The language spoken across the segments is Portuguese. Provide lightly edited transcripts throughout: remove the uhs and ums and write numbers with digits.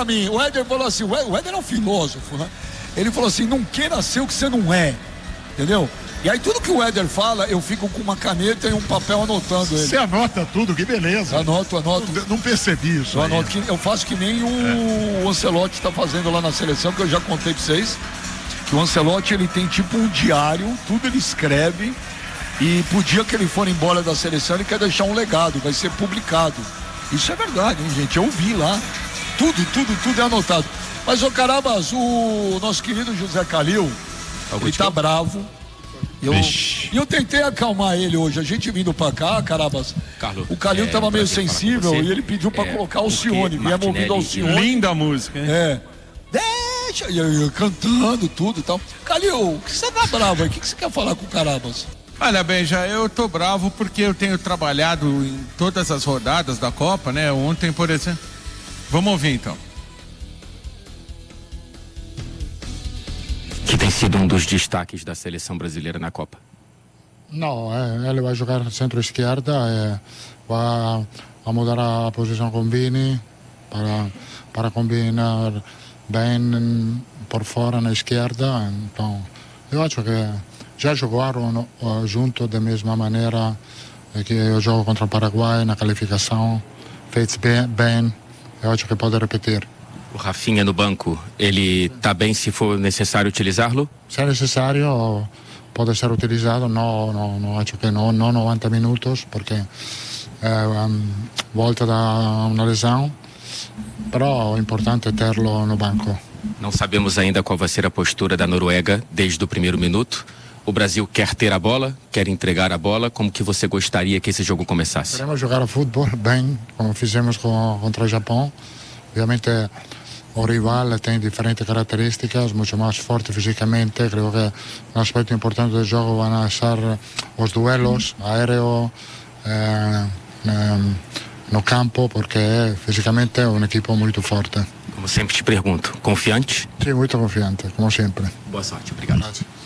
pra mim, o Éder falou assim, o Éder é um filósofo, né? Ele falou assim, não queira ser o que você não é, entendeu? E aí tudo que o Éder fala, eu fico com uma caneta e um papel anotando ele. Você anota tudo, que beleza. Anoto. Não percebi isso. Eu faço que nem o Ancelotti está fazendo lá na seleção, que eu já contei pra vocês, que o Ancelotti, ele tem tipo um diário, tudo ele escreve, e pro dia que ele for embora da seleção, ele quer deixar um legado, vai ser publicado. Isso é verdade, hein, gente? Eu vi lá. Tudo é anotado. Mas, ô Carabas, o nosso querido José Calil, ele tá bravo. E eu tentei acalmar ele hoje. A gente vindo pra cá, Carabas, Carlos, o Calil tava meio sensível e ele pediu pra colocar Alcione. Viemos ouvindo Alcione. Linda música, hein? Deixa, e eu cantando tudo e tal. Calil, o que você tá bravo aí? O que você quer falar com o Carabas? Olha, Benja, eu tô bravo porque eu tenho trabalhado em todas as rodadas da Copa, né? Ontem, por exemplo. Vamos ouvir, então. Que tem sido um dos destaques da seleção brasileira na Copa. Não, ele vai jogar centro-esquerda, vai mudar a posição com Vini para combinar bem por fora na esquerda. Então, eu acho que já jogaram junto da mesma maneira que eu jogo contra o Paraguai na qualificação, fez bem, eu acho que pode repetir. O Rafinha no banco, ele está bem se for necessário utilizá-lo? Se é necessário, pode ser utilizado, não acho que não 90 minutos, porque volta da uma lesão, però o importante é tê-lo no banco. Não sabemos ainda qual vai ser a postura da Noruega desde o primeiro minuto. O Brasil quer ter a bola, quer entregar a bola. Como que você gostaria que esse jogo começasse? Queremos jogar a futebol bem, como fizemos contra o Japão. Obviamente o rival tem diferentes características, muito mais forte fisicamente. Creio que um aspecto importante do jogo vão ser os duelos aéreos no campo, porque fisicamente é uma equipe muito forte. Como sempre te pergunto, confiante? Sim, muito confiante, como sempre. Boa sorte, obrigado.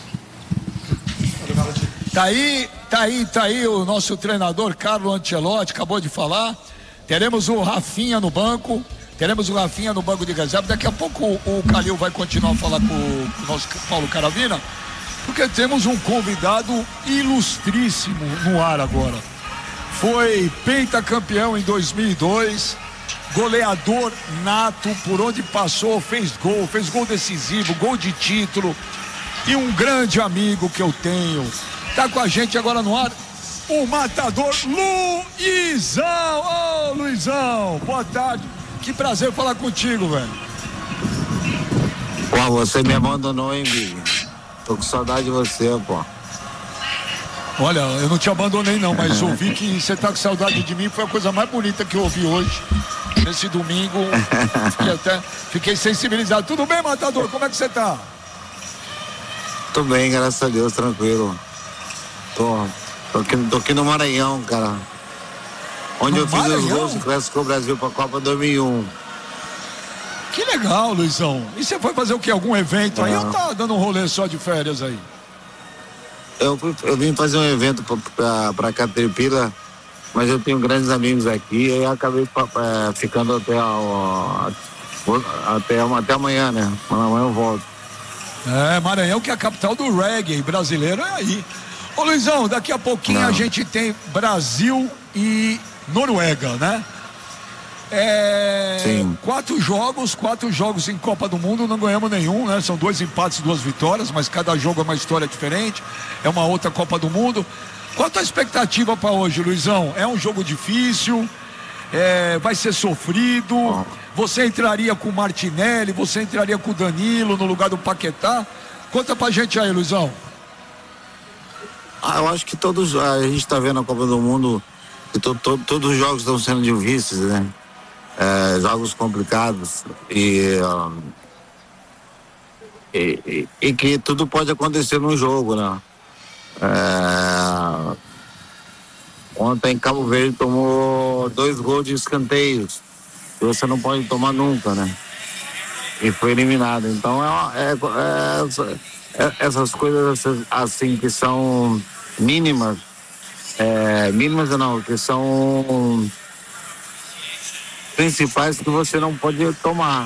Tá aí o nosso treinador Carlo Ancelotti, acabou de falar. Teremos o Rafinha no banco. De reserva. Daqui a pouco o Calil vai continuar a falar com o nosso Paulo Caravina, porque temos um convidado ilustríssimo no ar agora. Foi pentacampeão em 2002, goleador nato, por onde passou, fez gol decisivo, gol de título, e um grande amigo que eu tenho. Tá com a gente agora no ar, o matador Luizão. Ô, Luizão, boa tarde. Que prazer falar contigo, velho. Pô, você me abandonou, hein, Big? Tô com saudade de você, pô. Olha, eu não te abandonei não, mas ouvi que você tá com saudade de mim, foi a coisa mais bonita que eu ouvi hoje. Nesse domingo, fiquei sensibilizado. Tudo bem, matador? Como é que você tá? Tô bem, graças a Deus, tranquilo. Tô aqui no Maranhão, cara. Onde eu fiz os gols e classificou o Brasil pra Copa 2001. Que legal, Luizão. E você foi fazer o quê? Algum evento aí ou tá dando um rolê só de férias aí? Eu vim fazer um evento pra Caterpillar, mas eu tenho grandes amigos aqui e eu acabei ficando até amanhã, né? Amanhã eu volto. Maranhão, que é a capital do reggae brasileiro, é aí. Ô, Luizão, daqui a pouquinho a gente tem Brasil e Noruega, né? Sim. 4 jogos em Copa do Mundo, não ganhamos nenhum, né? São 2 empates, 2 vitórias, mas cada jogo é uma história diferente, é uma outra Copa do Mundo. Qual a tua expectativa para hoje, Luizão? É um jogo difícil, vai ser sofrido, você entraria com o Martinelli, você entraria com o Danilo no lugar do Paquetá? Conta pra gente aí, Luizão. Eu acho que a gente tá vendo a Copa do Mundo, que todos os jogos estão sendo difíceis, né? Jogos complicados e que tudo pode acontecer no jogo, né? Ontem Cabo Verde tomou 2 gols de escanteios que você não pode tomar nunca, né? E foi eliminado. Então essas coisas assim que são mínimas não, que são principais que você não pode tomar.